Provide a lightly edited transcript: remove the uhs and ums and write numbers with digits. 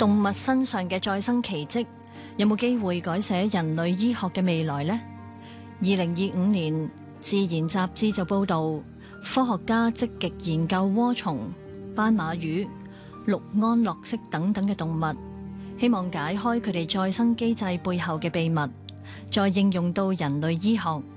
動物身上嘅再生奇蹟有冇機會改寫人類醫學嘅未來呢？2025年，《自然》雜誌就報道，科學家積極研究渦蟲、斑馬魚、氯安樂蜥等等嘅動物，希望解開佢哋再生機制背後嘅秘密，再應用到人類醫學。